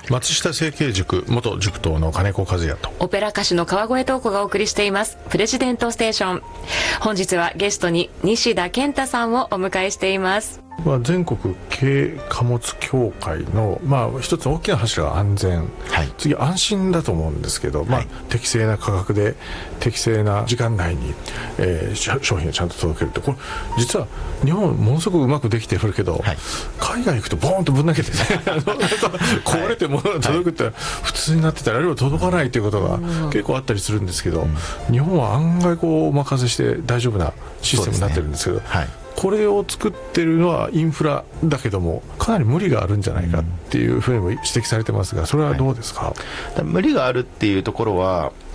松下政経塾元塾頭の金子和也とオペラ歌手の川越東子がお送りしていますプレジデントステーション。本日はゲストに西田健太さんをお迎えしています。 全国軽貨物協会の、一つ大きな柱は安全、次安心だと思うんですけど、適正な価格で適正な時間内に、商品をちゃんと届けるって、これ実は日本ものすごくうまくできてくるけど、海外行くとボーンとぶん投げてね壊れて物が届くって普通になってたり、あるいは届かないということが結構あったりするんですけど、日本は案外お任せして大丈夫なシステムになってるんですけど、これを作ってるのはインフラだけどもかなり無理があるんじゃないかっていうふうにも指摘されてますが、それはどうですか？ 無理があるっていうところは